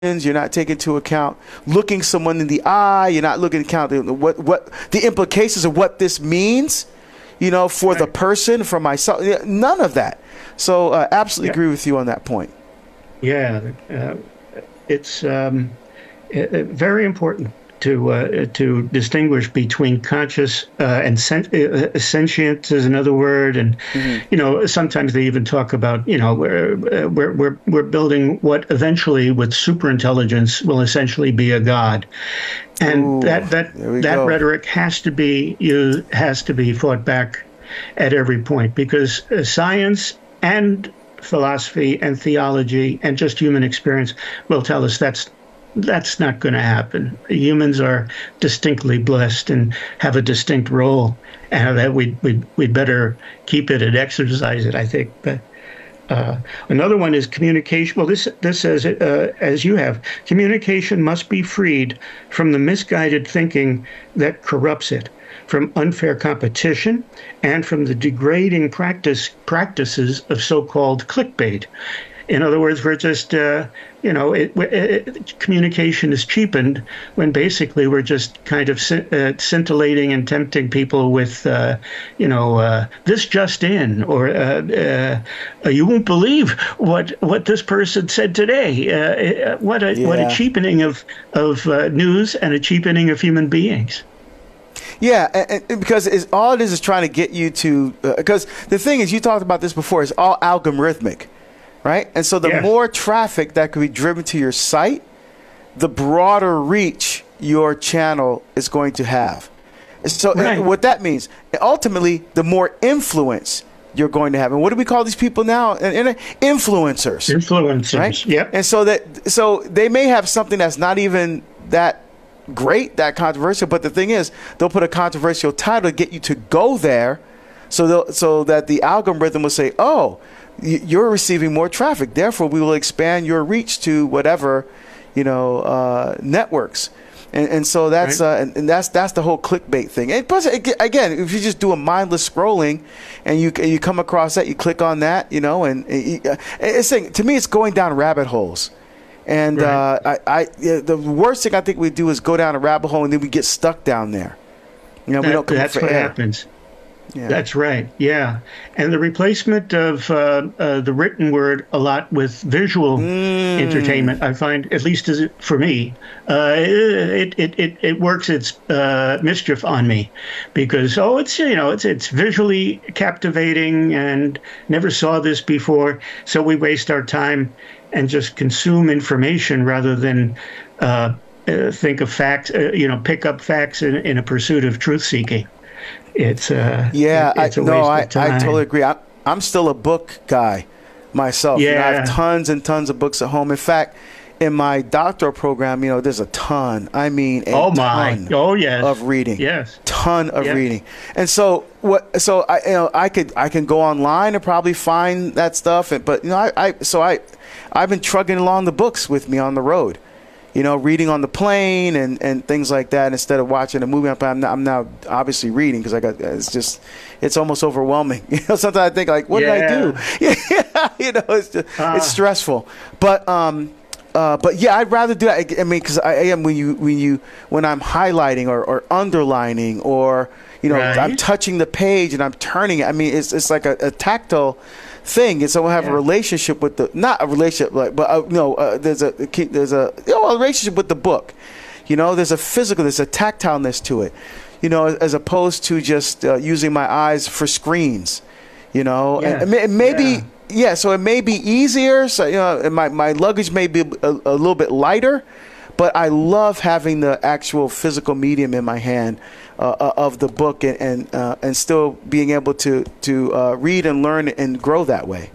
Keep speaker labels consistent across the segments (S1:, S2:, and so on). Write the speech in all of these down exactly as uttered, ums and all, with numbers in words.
S1: You're not taking into account looking someone in the eye. You're not looking at account what what the implications of what this means, you know, for the person, for myself. Yeah, none of that. So uh, absolutely
S2: Yeah.
S1: agree with you on that point.
S2: Yeah, uh, it's um, uh, very important to uh, to distinguish between conscious uh, and sen- uh, sentient is another word, and
S1: Mhm.
S2: you know sometimes they even talk about you know we're uh, we're we're, we're building what eventually with superintelligence will essentially be a god, and
S1: Ooh,
S2: that that
S1: there we
S2: that
S1: go.
S2: rhetoric has to be used, has to be fought back at every point because uh, science and philosophy and theology and just human experience will tell us that's that's not going to happen. Humans are distinctly blessed and have a distinct role, and that we we we'd better keep it and exercise it, I think. But uh, another one is communication. Well, this this says uh, as you have, communication must be freed from the misguided thinking that corrupts it, from unfair competition, and from the degrading practice practices of so-called clickbait. In other words, we're just, uh, you know, it, it, communication is cheapened when basically we're just kind of uh, scintillating and tempting people with, uh, you know, uh, this just in, or uh, uh, you won't believe what what this person said today. Uh, what a
S1: Yeah.
S2: what a cheapening of of uh, news and a cheapening of human beings.
S1: Yeah, and, and because it's, all it is is trying to get you to, because the thing is, you talked about this before, it's all algorithmic, right? And so the
S2: Yes.
S1: more traffic that could be driven to your site, the broader reach your channel is going to have. So
S2: Right.
S1: uh, what that means, ultimately, the more influence you're going to have. And what do we call these people now? And, and influencers.
S2: Influencers.
S1: Right?
S2: Yep.
S1: And so that so they may have something that's not even that great, that controversial, but the thing is, they'll put a controversial title to get you to go there, so they'll, so that the algorithm will say, "Oh, y- you're receiving more traffic, therefore we will expand your reach to whatever, you know, uh, networks." And, and so that's
S2: Right.
S1: uh, and, and that's that's the whole clickbait thing. And plus, ag- again, if you just do a mindless scrolling, and you you come across that, you click on that, you know, and uh, it's saying, to me, it's going down rabbit holes. And
S2: Right.
S1: uh, I, I yeah, the worst thing I think we do is go down a rabbit hole and then we get stuck down there. You know, we
S2: That-
S1: don't come up
S2: that's
S1: for
S2: what
S1: air.
S2: happens.
S1: Yeah.
S2: That's right. Yeah. And the replacement of uh, uh, the written word a lot with visual
S1: Mm.
S2: entertainment, I find, at least as it, for me, uh, it, it, it, it works its uh, mischief on me because, oh, it's, you know, it's, it's visually captivating and never saw this before. So we waste our time and just consume information rather than uh, uh, think of facts, uh, you know, pick up facts in, in a pursuit of truth seeking. It's uh
S1: Yeah,
S2: it's a
S1: I,
S2: waste
S1: no, I,
S2: of time.
S1: I totally agree. I, I'm still a book guy myself. You know, I have
S2: Yeah.
S1: tons and tons of books at home. In fact, in my doctoral program, you know, there's a ton. I mean, a
S2: Oh my!
S1: ton
S2: Oh yes.
S1: of reading.
S2: Yes.
S1: Ton of
S2: Yeah.
S1: reading. And so what? So I, you know, I could I can go online and probably find that stuff. And, but you know, I, I so I I've been trucking along the books with me on the road. You know, reading on the plane and, and things like that instead of watching a movie. I'm now, I'm now obviously reading because I got it's just it's almost overwhelming. You know, sometimes I think like, what did I do? Yeah, you know, it's just,
S2: Ah.
S1: it's stressful. But um, uh, but yeah, I'd rather do that. I mean, because I am when you when you when I'm highlighting or, or underlining or you know
S2: Right.
S1: I'm touching the page and I'm turning it. I mean, it's it's like a, a tactile thing. And so we'll have
S2: Yeah.
S1: a relationship with the not a relationship like but uh, no uh, there's a there's a you know, a relationship with the book. You know, there's a physical, there's a tactileness to it. You know, as opposed to just uh, using my eyes for screens. You know,
S2: Yeah.
S1: and, and may- maybe
S2: Yeah.
S1: yeah. So it may be easier. So you know, and my my luggage may be a, a little bit lighter, but I love having the actual physical medium in my hand uh, uh, of the book and and, uh, and still being able to to uh, read and learn and grow that way.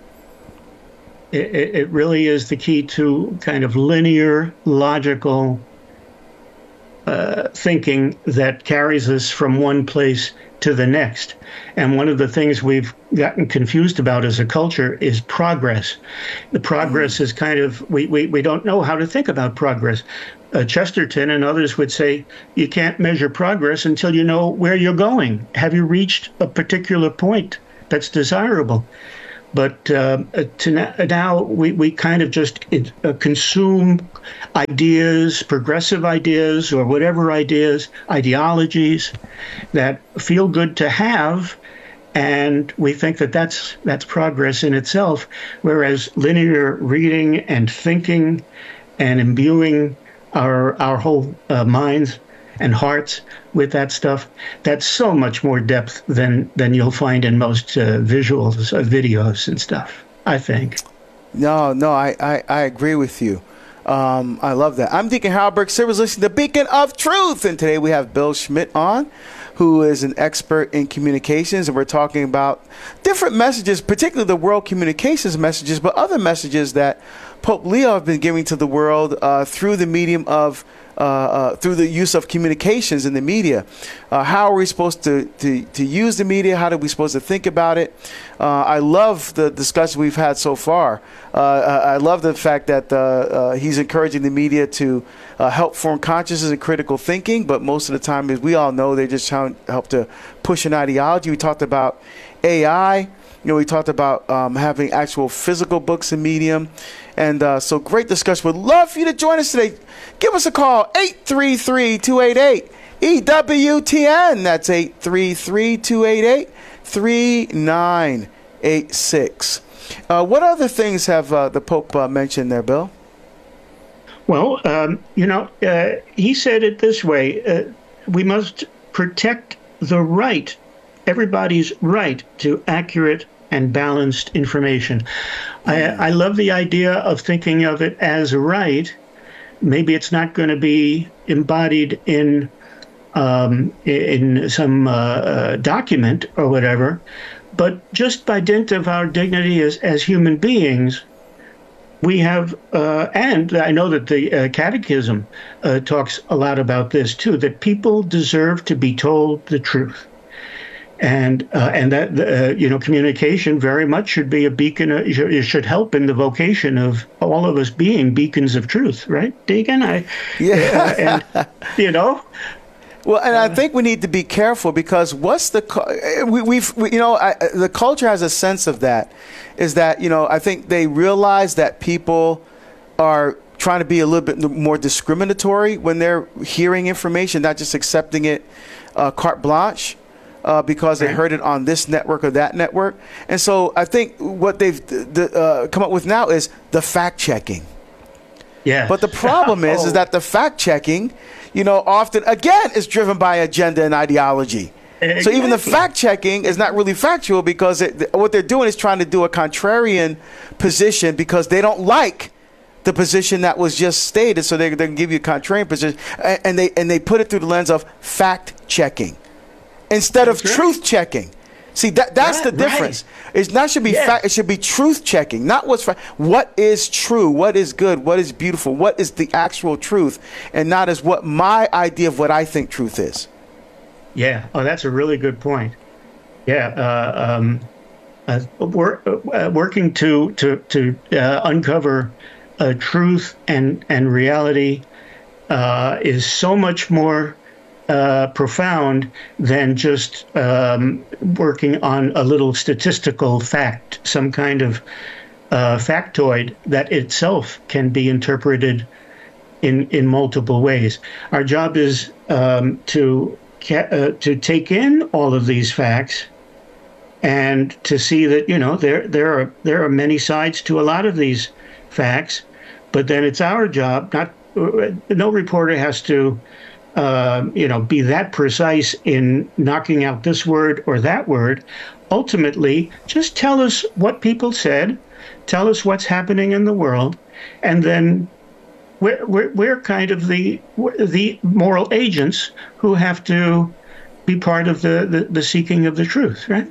S2: It, it it really is the key to kind of linear, logical uh, thinking that carries us from one place to the next. And one of the things we've gotten confused about as a culture is progress. The progress is kind of, we, we, we don't know how to think about progress. Uh, Chesterton and others would say, you can't measure progress until you know where you're going. Have you reached a particular point that's desirable? But uh, to now, now we, we kind of just uh, consume ideas, progressive ideas, or whatever ideas, ideologies that feel good to have, and we think that that's that's progress in itself. Whereas linear reading and thinking and imbuing our our whole uh, minds and hearts with that stuff, that's so much more depth than than you'll find in most uh, visuals, uh, videos and stuff, I think.
S1: No, no, I, I, I agree with you. Um, I love that. I'm Deacon Hal Burke Silvers, listening to Beacon of Truth. And today we have Bill Schmidt on, who is an expert in communications. And we're talking about different messages, particularly the world communications messages, but other messages that Pope Leo have been giving to the world uh, through the medium of Uh, uh, through the use of communications in the media. Uh, how are we supposed to, to, to use the media? How are we supposed to think about it? Uh, I love the discussion we've had so far. Uh, I love the fact that uh, uh, he's encouraging the media to uh, help form consciousness and critical thinking, but most of the time, as we all know, they just try to help to push an ideology. We talked about A I. You know, we talked about um, having actual physical books and medium. And uh, so great discussion. Would love for you to join us today. Give us a call, eight three three, two eight eight, E W T N. That's eight three three, two eight eight, three nine eight six. Uh, what other things have uh, the Pope uh, mentioned there, Bill?
S2: Well, um, you know, uh, he said it this way. Uh, we must protect the right, everybody's right to accurate and balanced information. I, I love the idea of thinking of it as a right. Maybe it's not going to be embodied in um, in some uh, uh, document or whatever, but just by dint of our dignity as, as human beings, we have, uh, and I know that the uh, Catechism uh, talks a lot about this too, that people deserve to be told the truth. And uh, and that uh, you know, communication very much should be a beacon. Uh, it should help in the vocation of all of us being beacons of truth, right, Deacon? I,
S1: yeah,
S2: uh, and you know.
S1: Well, and I think we need to be careful because what's the we, we've we, you know I, the culture has a sense of that, is that you know I think they realize that people are trying to be a little bit more discriminatory when they're hearing information, not just accepting it uh, carte blanche. Uh, because they heard it on this network or that network. And so I think what they've uh, come up with now is the fact checking.
S2: Yeah.
S1: But the problem is, oh. is that the fact checking, you know, often, again, is driven by agenda and ideology. Exactly. So even the fact checking is not really factual because it, what they're doing is trying to do a contrarian position because they don't like the position that was just stated. So they, they can give you a contrarian position. And, and, they, and they put it through the lens of fact checking. Instead of
S2: that's
S1: truth checking. See, that that's
S2: right,
S1: the difference.
S2: Right.
S1: It's not should be
S2: yeah.
S1: fact, it should be truth checking, not what's fa- what is true, what is good, what is beautiful, what is the actual truth, and not as what my idea of what I think truth is.
S2: Yeah. Oh, that's a really good point. Yeah. Uh, um, uh, we're uh, working to to to uh, uncover uh, truth and and reality uh, is so much more Uh, profound than just um, working on a little statistical fact, some kind of uh, factoid that itself can be interpreted in in multiple ways. Our job is um, to ca- uh, to take in all of these facts and to see that you know there there are there are many sides to a lot of these facts, but then it's our job. Not no reporter has to. Uh, you know, be that precise in knocking out this word or that word. Ultimately, just tell us what people said, tell us what's happening in the world, and then we're, we're, we're kind of the the moral agents who have to be part of the, the, the seeking of the truth, right?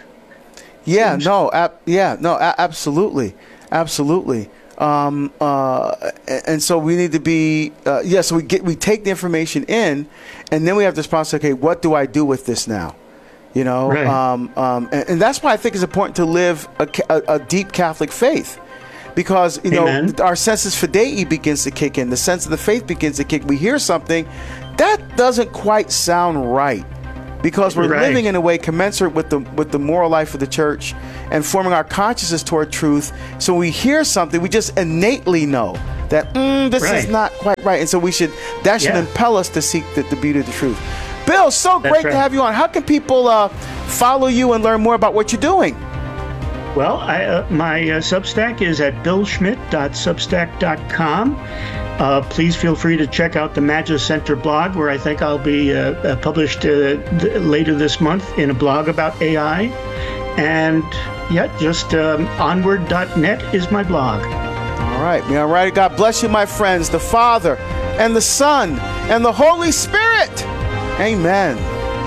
S1: Yeah,
S2: Seems-
S1: no, ab- yeah, no, a- absolutely, absolutely. Um, uh, and so we need to be, uh, yeah, so we get, we take the information in and then we have to respond to, okay, what do I do with this now? You know,
S2: right.
S1: um, um, and, and that's why I think it's important to live a, a, a deep Catholic faith because, you
S2: Amen.
S1: know, our sensus fidei begins to kick in. The sense of the faith begins to kick. We hear something that doesn't quite sound right. because we're
S2: Right.
S1: living in a way commensurate with the with the moral life of the church and forming our consciousness toward truth. So when we hear something, we just innately know that mm, this
S2: Right.
S1: is not quite right, and so we should that should
S2: Yeah.
S1: impel us to seek the, the beauty of the truth. Bill, so
S2: That's
S1: great
S2: right.
S1: to have you on. How can people uh, follow you and learn more about what you're doing?
S2: Well, I, uh, my uh, Substack is at bill schmidt dot substack dot com. Uh, please feel free to check out the Magis Center blog, where I think I'll be uh, uh, published uh, th- later this month in a blog about A I. And yeah, just um, onward dot net is my blog.
S1: All right, all right. God bless you, my friends, the Father and the Son and the Holy Spirit. Amen.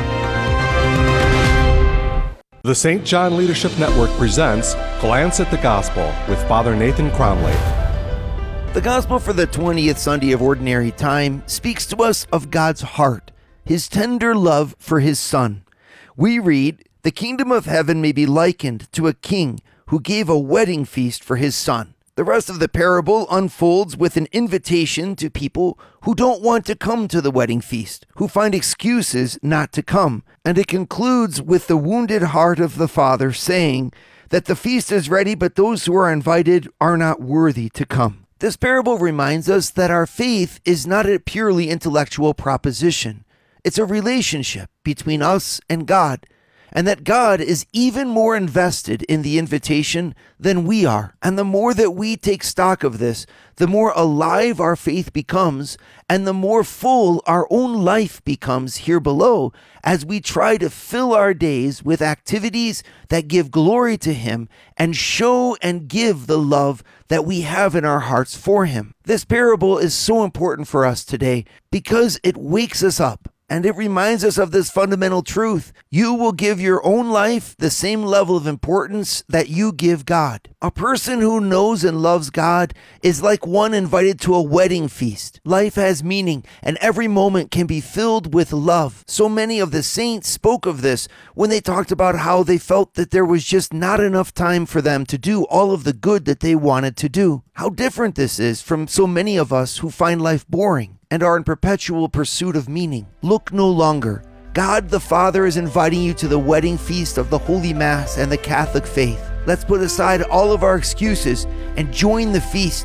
S3: The Saint John Leadership Network presents Glance at the Gospel with Father Nathan Cromley.
S4: The Gospel for the twentieth Sunday of Ordinary Time speaks to us of God's heart, His tender love for His Son. We read, "The kingdom of heaven may be likened to a king who gave a wedding feast for his son." The rest of the parable unfolds with an invitation to people who don't want to come to the wedding feast, who find excuses not to come. And it concludes with the wounded heart of the Father saying that the feast is ready, but those who are invited are not worthy to come. This parable reminds us that our faith is not a purely intellectual proposition. It's a relationship between us and God, and that God is even more invested in the invitation than we are. And the more that we take stock of this, the more alive our faith becomes, and the more full our own life becomes here below as we try to fill our days with activities that give glory to Him and show and give the love that we have in our hearts for Him. This parable is so important for us today because it wakes us up. And it reminds us of this fundamental truth. You will give your own life the same level of importance that you give God. A person who knows and loves God is like one invited to a wedding feast. Life has meaning, and every moment can be filled with love. So many of the saints spoke of this when they talked about how they felt that there was just not enough time for them to do all of the good that they wanted to do. How different this is from so many of us who find life boring and are in perpetual pursuit of meaning. Look no longer. God the Father is inviting you to the wedding feast of the Holy Mass and the Catholic faith. Let's put aside all of our excuses and join the feast.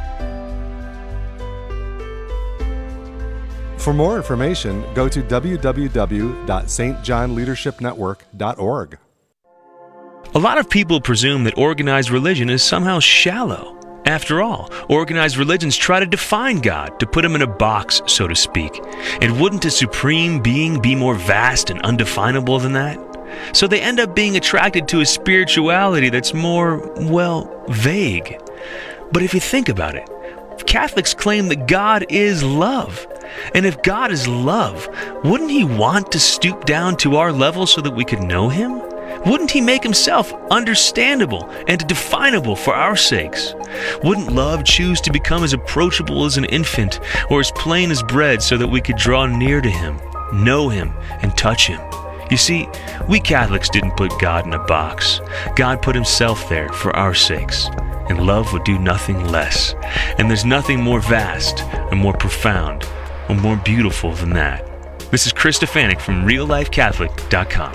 S3: For more information, go to w w w dot s t john leadership network dot org.
S5: A lot of people presume that organized religion is somehow shallow. After all, organized religions try to define God, to put Him in a box, so to speak. And wouldn't a supreme being be more vast and undefinable than that? So they end up being attracted to a spirituality that's more, well, vague. But if you think about it, Catholics claim that God is love. And if God is love, wouldn't He want to stoop down to our level so that we could know Him? Wouldn't He make Himself understandable and definable for our sakes? Wouldn't love choose to become as approachable as an infant or as plain as bread so that we could draw near to Him, know Him, and touch Him? You see, we Catholics didn't put God in a box. God put Himself there for our sakes, and love would do nothing less. And there's nothing more vast and more profound or more beautiful than that. This is Chris Stefanik from real life catholic dot com.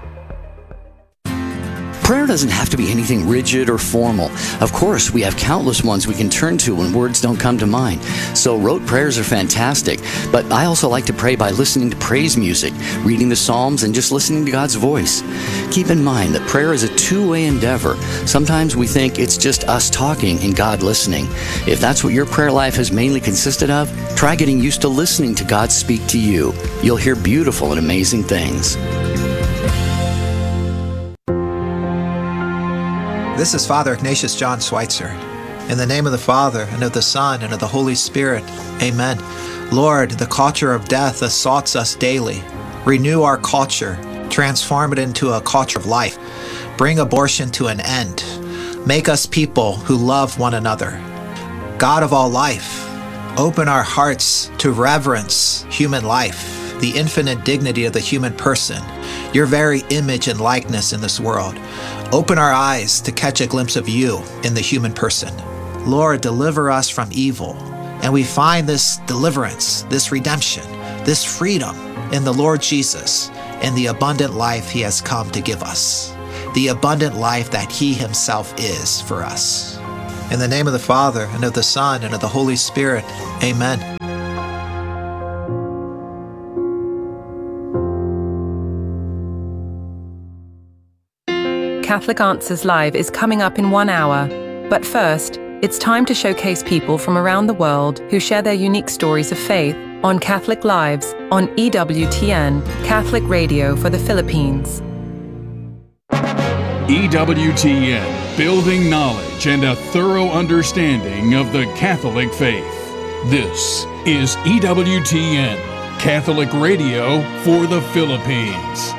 S6: Prayer doesn't have to be anything rigid or formal. Of course, we have countless ones we can turn to when words don't come to mind. So rote prayers are fantastic, but I also like to pray by listening to praise music, reading the Psalms, and just listening to God's voice. Keep in mind that prayer is a two-way endeavor. Sometimes we think it's just us talking and God listening. If that's what your prayer life has mainly consisted of, try getting used to listening to God speak to you. You'll hear beautiful and amazing things.
S7: This is Father Ignatius John Schweitzer. In the name of the Father, and of the Son, and of the Holy Spirit. Amen. Lord, the culture of death assaults us daily. Renew our culture. Transform it into a culture of life. Bring abortion to an end. Make us people who love one another. God of all life, open our hearts to reverence human life, the infinite dignity of the human person, your very image and likeness in this world. Open our eyes to catch a glimpse of you in the human person. Lord, deliver us from evil. And we find this deliverance, this redemption, this freedom in the Lord Jesus, and the abundant life he has come to give us, the abundant life that he himself is for us. In the name of the Father, and of the Son, and of the Holy Spirit, amen.
S8: Catholic Answers Live is coming up in one hour. But first, it's time to showcase people from around the world who share their unique stories of faith on Catholic Lives on E W T N, Catholic Radio for the Philippines.
S9: E W T N, building knowledge and a thorough understanding of the Catholic faith. This is E W T N, Catholic Radio for the Philippines.